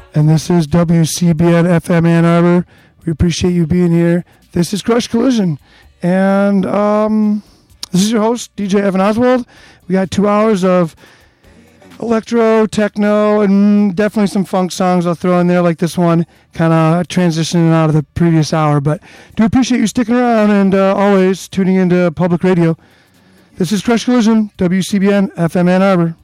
And this is WCBN FM Ann Arbor. We appreciate you being here. This is Crush Collision. And this is your host, DJ Evan Oswald. We got 2 hours of electro, techno, and definitely some funk songs I'll throw in there like this one, kind of transitioning out of the previous hour. But do appreciate you sticking around and always tuning into public radio. This is Crush Collision, WCBN FM Ann Arbor.